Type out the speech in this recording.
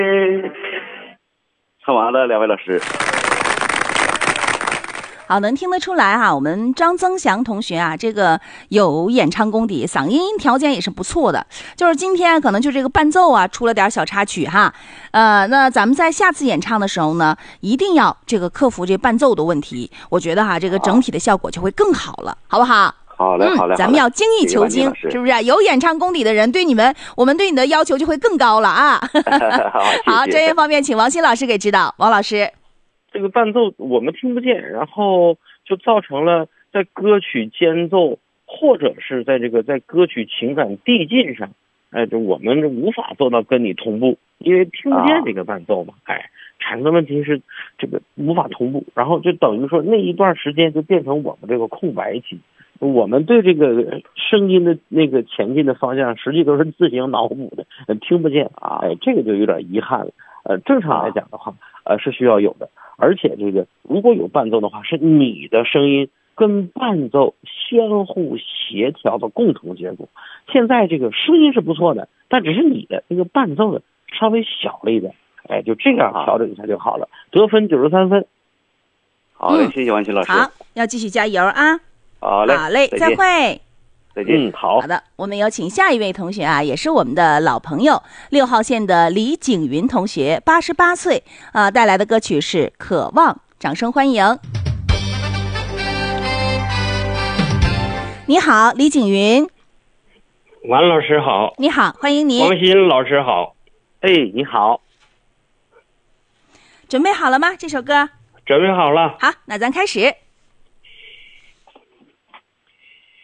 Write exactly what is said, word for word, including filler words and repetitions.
唱完了，两位老师。 好，能听得出来哈，我们张增祥同学啊，这个有演唱功底，嗓音条件也是不错的。就是今天可能就这个伴奏啊出了点小插曲哈，呃，那咱们在下次演唱的时候呢，一定要这个克服这伴奏的问题，我觉得哈，这个整体的效果就会更好了，好不好？ 好嘞，好嘞， 嗯，咱们要精益求精，是不是？有演唱功底的人，对你们，我们对你的要求就会更高了啊！好，专业方面，请王鑫老师给指导。王老师。 这个伴奏我们听不见，然后就造成了在歌曲间奏或者是在这个在歌曲情感递进上，哎，就我们无法做到跟你同步，因为听不见这个伴奏嘛，哎，产生的问题是这个无法同步，然后就等于说那一段时间就变成我们这个空白期，我们对这个声音的那个前进的方向，实际都是自行脑补的，听不见啊，哎，这个就有点遗憾了。呃，正常来讲的话，呃，是需要有的。而且这个如果有伴奏的话，是你的声音跟伴奏相互协调的共同结果。现在这个声音是不错的，但只是你的那个伴奏的稍微小了一点，哎，就这样调整一下就好了。得分九十三分。 好嘞，谢谢王鑫老师。 好，要继续加油啊！ 好嘞， 好嘞，再会。 再见。 嗯，好。 好的，我们有请下一位同学啊，也是我们的老朋友，六号线的李景云同学，八十八岁啊，带来的歌曲是《渴望》，掌声欢迎。你好，李景云。 王老师好。 你好，欢迎您。 王鑫老师好。 哎，你好。 准备好了吗？这首歌？ 准备好了。 好，那咱开始。